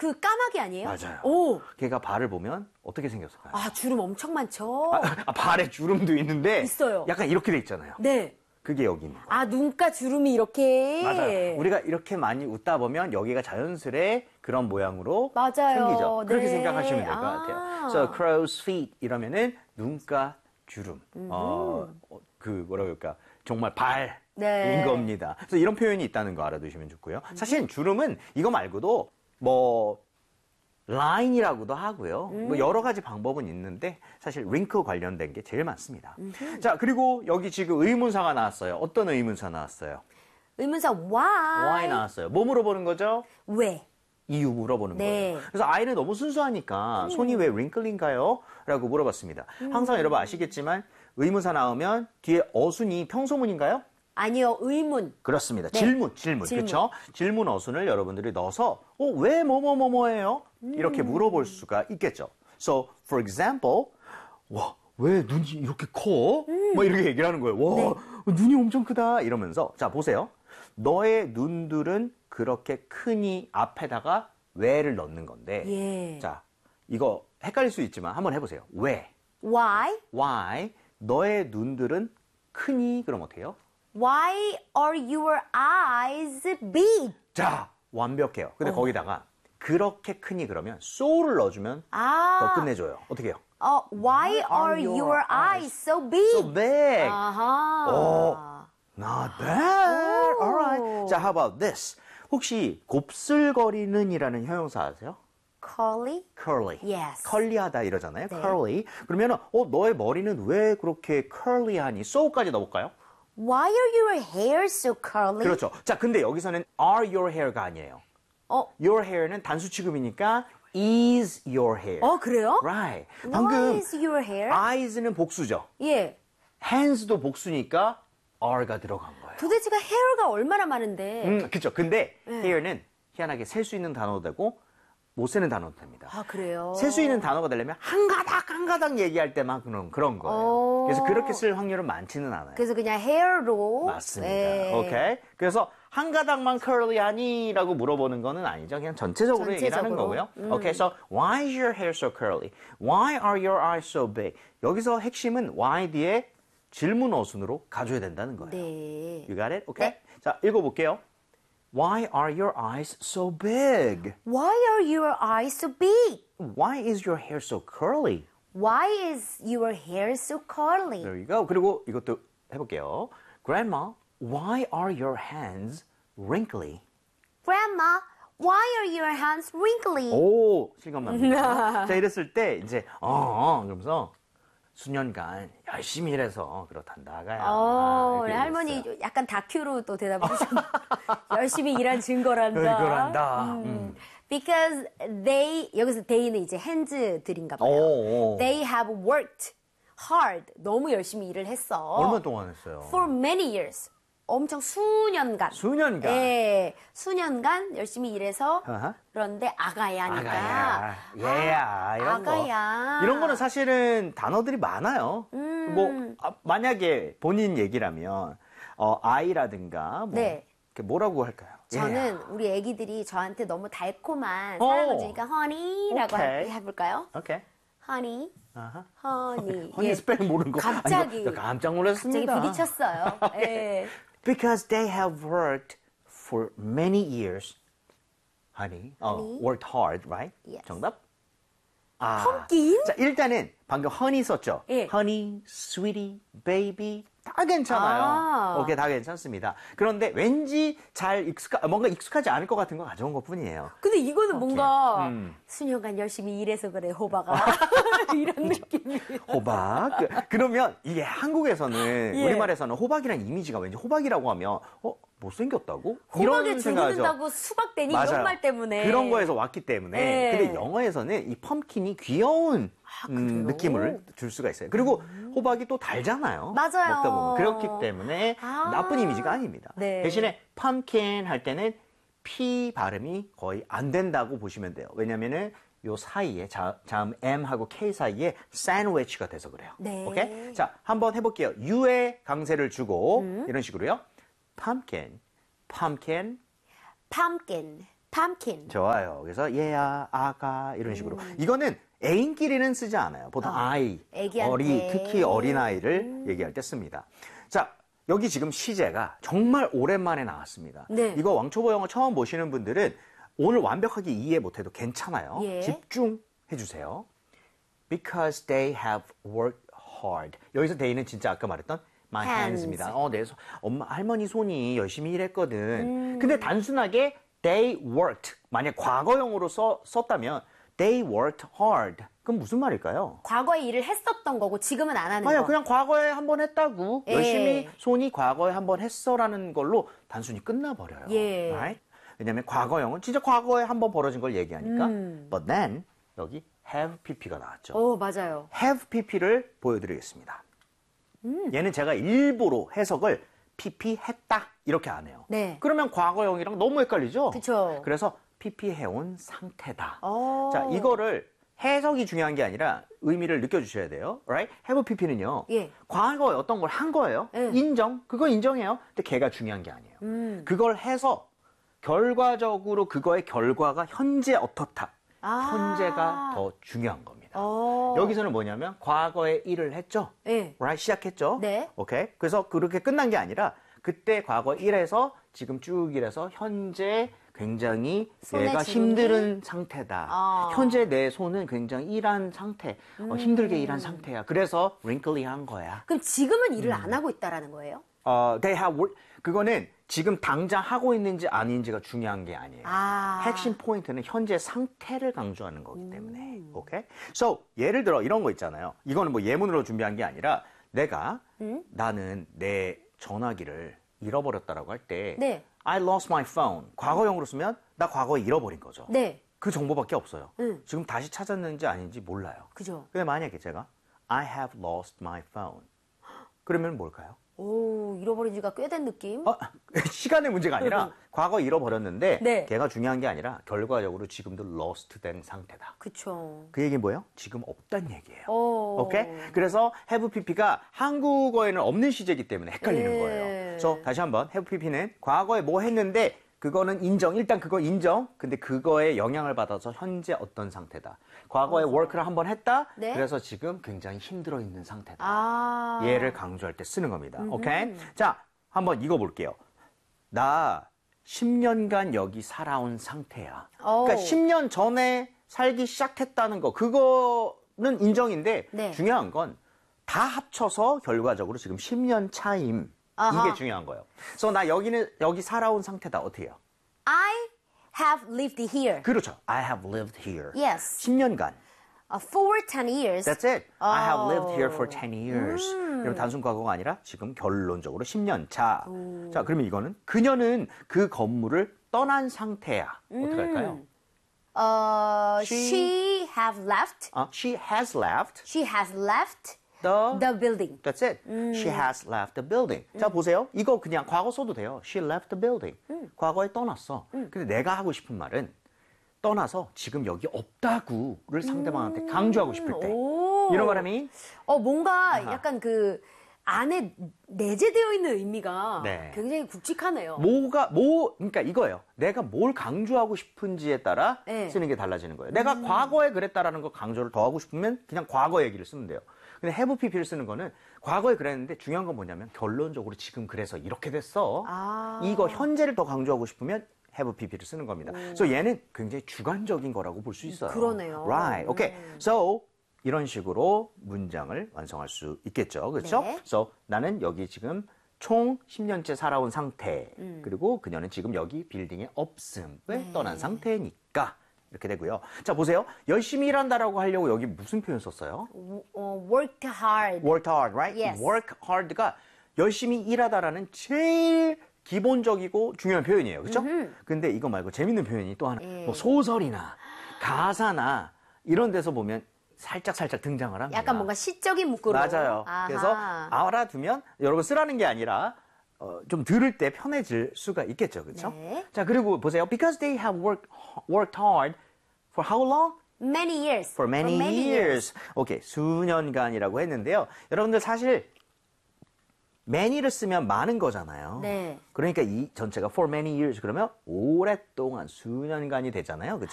그 까마귀 아니에요? 맞아요. 오. 걔가 발을 보면 어떻게 생겼을까요? 아, 주름 엄청 많죠? 발에 주름도 있는데 있어요. 약간 이렇게 돼 있잖아요. 네. 그게 여기 있는 거예요. 아, 눈가 주름이 이렇게. 맞아요. 우리가 이렇게 많이 웃다 보면 여기가 자연스레 그런 모양으로 맞아요. 생기죠. 그렇게 네. 생각하시면 될 것 같아요. So, crow's feet 이러면은 눈가 주름. 그 뭐라고 할까? 정말 발인 네. 겁니다. 그래서 이런 표현이 있다는 거 알아두시면 좋고요. 사실 주름은 이거 말고도 뭐 라인이라고도 하고요. 뭐 여러 가지 방법은 있는데 사실 링크 관련된 게 제일 많습니다. 자, 그리고 여기 지금 의문사가 나왔어요. 어떤 의문사 나왔어요? 의문사 why? why 나왔어요. 뭐 물어보는 거죠? 왜? 이유 물어보는 네. 거예요. 그래서 아이는 너무 순수하니까 손이 왜 링클인가요? 라고 물어봤습니다. 항상 여러분 아시겠지만 의문사 나오면 뒤에 어순이 평소문인가요? 아니요, 의문. 그렇습니다. 네. 질문. 그렇죠? 질문 어순을 여러분들이 넣어서 왜 뭐뭐뭐뭐예요? 이렇게 물어볼 수가 있겠죠. So, for example, 와, 왜 눈이 이렇게 커? 뭐 이렇게 얘기를 하는 거예요. 와, 눈이 엄청 크다. 이러면서 자, 보세요. 너의 눈들은 그렇게 크니 앞에다가 왜를 넣는 건데 예. 자, 이거 헷갈릴 수 있지만 한번 해보세요. 왜? Why? Why? 너의 눈들은 크니? 그럼 어떻게 해요? Why are your eyes big? 자, 완벽해요. 근데 거기다가 그렇게 크니 그러면 so를 넣어주면 아. 더 끝내줘요. 어떻게 해요? Why are your eyes so big? So big. 아하. Not bad. Alright. 자, how about this? 혹시 곱슬거리는 이라는 형용사 아세요? Curly? curly. Yes. 컬리하다 이러잖아요. 네. curly. 그러면은 너의 머리는 왜 그렇게 curly하니? so까지 넣어볼까요? Why are your hair so curly? 그렇죠. 자, 근데 여기서는 are your hair가 아니에요. your hair는 단수 취급이니까 is your hair. 그래요? Right. Why 방금 is your hair? eyes는 복수죠. 예. hands도 복수니까 are가 들어간 거예요. 도대체가 hair가 얼마나 많은데. 그렇죠. 근데 hair는 희한하게 셀 수 있는 단어도 되고 못 세는 단어도 됩니다. 아, 그래요? 셀 수 있는 단어가 되려면 한 가닥 얘기할 때만 그런 거예요. 그래서 그렇게 쓸 확률은 많지는 않아요. 그래서 그냥 hair로. 맞습니다. 예. 오케이. 그래서 한 가닥만 curly하니라고 물어보는 거는 아니죠. 그냥 전체적으로 얘기를 하는 거고요. 오케이. So why is your hair so curly? Why are your eyes so big? 여기서 핵심은 why 뒤에 질문 어순으로 가져야 된다는 거예요. 네. You got it? 오케이. 네. 자, 읽어볼게요. Why are your eyes so big? Why are your eyes so big? Why is your hair so curly? Why is your hair so curly? There you go. 그리고 이것도 해볼게요. Grandma, why are your hands wrinkly? Grandma, why are your hands wrinkly? 오, 실감납니다. 자, 이랬을 때 이제 그러면서 수년간 열심히 일해서 그렇단다. 우리 할머니 약간 다큐로 또 대답을 하셨네. 열심히 일한 증거란다. 증거란다. Because they, 여기서 they는 이제 hands들인가 봐요. 오. They have worked hard. 너무 열심히 일을 했어. 얼마 동안 했어요? For many years. 엄청 수년간. 수년간? 네. 수년간 열심히 일해서 그런데 아가야니까. 아가야, 얘야, 이런 아가야. 거. 이런 거는 사실은 단어들이 많아요. 뭐 만약에 본인 얘기라면 아이라든가 뭐 네. 뭐라고 할까요? 저는 우리 애기들이 저한테 너무 달콤한 사랑을 주니까 honey라고 오케이. 해볼까요? 오케이. honey. honey. 허니 스펠링 모르는 거. 갑자기. 아니, 깜짝 놀랐습니다. 갑자기 부딪혔어요. 예. Because they have worked for many years. Honey. worked hard, right? Yes. 정답? 펌킨? 자, 일단은 방금 honey 썼죠? 예. honey, sweetie, baby. 다 괜찮아요. 오케이, 다 괜찮습니다. 그런데 왠지 뭔가 익숙하지 않을 것 같은 거 가져온 것 뿐이에요. 근데 이거는 뭔가 수년간 열심히 일해서 그래, 호박아. 이런 느낌이에요. 호박. 그러면 이게 한국에서는, 예. 우리말에서는 호박이란 이미지가 왠지 호박이라고 하면, 못생겼다고? 호박에 이런 생각하죠. 죽는다고 수박되니 맞아요. 이런 말 때문에. 그런 거에서 왔기 때문에. 예. 근데 영어에서는 이 펌킨이 귀여운 느낌을 줄 수가 있어요. 그리고 호박이 또 달잖아요. 맞아요. 먹다 보면. 그렇기 때문에 나쁜 이미지가 아닙니다. 네. 대신에 펌킨 할 때는 P 발음이 거의 안 된다고 보시면 돼요. 왜냐면은 요 사이에 자음 M하고 K 사이에 샌드위치가 돼서 그래요. 네. 오케이? 자, 한번 해볼게요. U에 강세를 주고 이런 식으로요. pumpkin, pumpkin, pumpkin, pumpkin. 좋아요. 그래서 얘야, 아가 이런 식으로. 이거는 애인끼리는 쓰지 않아요. 보통 아이, 애기한테. 특히 어린아이를 얘기할 때 씁니다. 자, 여기 지금 시제가 정말 오랜만에 나왔습니다. 네. 이거 왕초보 영어 처음 보시는 분들은 오늘 완벽하게 이해 못해도 괜찮아요. 예. 집중해 주세요. Because they have worked hard. 여기서 they는 진짜 아까 말했던 my hands입니다. 엄마, 할머니 손이 열심히 일했거든. 근데 단순하게 they worked. 만약 과거형으로 썼다면 they worked hard. 그럼 무슨 말일까요? 과거에 일을 했었던 거고 지금은 안 하는 아니요, 거. 그냥 과거에 한번 했다고. 예. 열심히 손이 과거에 한번 했어라는 걸로 단순히 끝나버려요. 예. Right? 왜냐면 과거형은 진짜 과거에 한번 벌어진 걸 얘기하니까. But then 여기 have pp가 나왔죠. 오, 맞아요. have pp를 보여드리겠습니다. 얘는 제가 일부러 해석을 pp 했다 이렇게 안 해요. 네. 그러면 과거형이랑 너무 헷갈리죠? 그쵸. 그래서 pp 해온 상태다. 오. 자, 이거를 해석이 중요한 게 아니라 의미를 느껴주셔야 돼요. Right? have pp는요. 예. 과거에 어떤 걸 한 거예요. 예. 인정. 그거 인정해요. 근데 걔가 중요한 게 아니에요. 그걸 해서 결과적으로 그거의 결과가 현재 어떻다. 현재가 더 중요한 겁니다. 여기서는 뭐냐면 과거에 일을 했죠. 예. Right? 시작했죠. 네. 오케이. 그래서 그렇게 끝난 게 아니라 그때 과거 일해서 지금 쭉 일해서 현재 굉장히 손에 내가 지금이? 힘든 상태다. 현재 내 손은 굉장히 일한 상태, 힘들게 일한 상태야. 그래서 wrinkly한 거야. 그럼 지금은 일을 안 하고 있다라는 거예요? They have work. 그거는 지금 당장 하고 있는지 아닌지가 중요한 게 아니에요. 핵심 포인트는 현재 상태를 강조하는 거기 때문에. 오케이? So, 예를 들어 이런 거 있잖아요. 이거는 뭐 예문으로 준비한 게 아니라 내가 나는 내 전화기를 잃어버렸다라고 할 때 네. I lost my phone. 과거형으로 쓰면 나 과거에 잃어버린 거죠. 네. 그 정보밖에 없어요. 지금 다시 찾았는지 아닌지 몰라요. 그죠. 근데 만약에 제가 I have lost my phone. 그러면 뭘까요? 오, 잃어버린 지가 꽤 된 느낌? 시간의 문제가 아니라 과거 잃어버렸는데 네. 걔가 중요한 게 아니라 결과적으로 지금도 lost 된 상태다. 그쵸. 그 얘기는 뭐예요? 지금 없단 얘기예요. 오. 오케이? 그래서 have pp가 한국어에는 없는 시제이기 때문에 헷갈리는 예. 거예요. 그래서 다시 한번 have pp는 과거에 뭐 했는데 그거는 인정. 일단 그거 인정. 근데 그거에 영향을 받아서 현재 어떤 상태다. 과거에 work를 한번 했다. 네. 그래서 지금 굉장히 힘들어 있는 상태다. 얘를 강조할 때 쓰는 겁니다. 오케이? 자, 한번 이거 볼게요. 나 10년간 여기 살아온 상태야. 그러니까 10년 전에 살기 시작했다는 거. 그거는 인정인데 네. 중요한 건 다 합쳐서 결과적으로 지금 10년 차임. 이게 중요한 거예요. 그래서 나 여기 살아온 상태다. 어떻게 해요? I have lived here. 그렇죠. I have lived here. Yes. 10년간. For 10 years. That's it. I have lived here for 10 years. 그럼 단순 과거가 아니라 지금 결론적으로 10년 차. 자, 그러면 이거는 그녀는 그 건물을 떠난 상태야. 어떻게 할까요? She have left. She has left She has left the building. That's it. She has left the building. 자, 보세요. 이거 그냥 과거 써도 돼요. She left the building. 과거에 떠났어. 근데 내가 하고 싶은 말은 떠나서 지금 여기 없다구를 상대방한테 강조하고 싶을 때. You know what I mean? 뭔가 약간 그 안에 내재되어 있는 의미가 네. 굉장히 굵직하네요. 그러니까 이거예요. 내가 뭘 강조하고 싶은지에 따라 네. 쓰는 게 달라지는 거예요. 내가 과거에 그랬다라는 거 강조를 더 하고 싶으면 그냥 과거 얘기를 쓰면 돼요. 근데 have pp를 쓰는 거는 과거에 그랬는데 중요한 건 뭐냐면 결론적으로 지금 그래서 이렇게 됐어. 이거 현재를 더 강조하고 싶으면 have pp를 쓰는 겁니다. 그래서 얘는 굉장히 주관적인 거라고 볼 수 있어요. 그러네요. Right. Okay. So 이런 식으로 문장을 완성할 수 있겠죠. 그렇죠? 네. So 나는 여기 지금 총 10년째 살아온 상태. 그리고 그녀는 지금 여기 빌딩에 없음을 떠난 상태니까. 이렇게 되고요. 자, 보세요. 열심히 일한다라고 하려고 여기 무슨 표현 썼어요? Worked hard. Worked hard, right? Yes. Work hard가 열심히 일하다라는 제일 기본적이고 중요한 표현이에요. 그렇죠? 근데 이거 말고 재밌는 표현이 또 하나. 뭐 소설이나 가사나 이런 데서 보면 살짝 등장을 합니다. 약간 뭔가 시적인 문구로. 맞아요. 아하. 그래서 알아두면 여러분 쓰라는 게 아니라 좀 들을 때 편해질 수가 있겠죠. 그렇죠? 네. 자, 그리고 보세요. Because they have worked hard for how long? Many years. For many years. 오케이, 수년간이라고 했는데요. 여러분들 사실 many를 쓰면 많은 거잖아요. 네. 그러니까 이 전체가 for many years 그러면 오랫동안 수년간이 되잖아요. 그죠?